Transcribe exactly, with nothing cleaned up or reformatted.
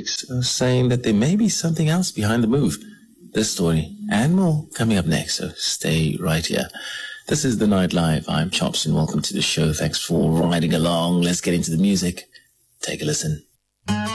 critics are saying that there may be something else behind the move. This story and more coming up next, so stay right here. This is The Night Live. I'm Chops and welcome to the show. Thanks for riding along. Let's get into the music. Take a listen.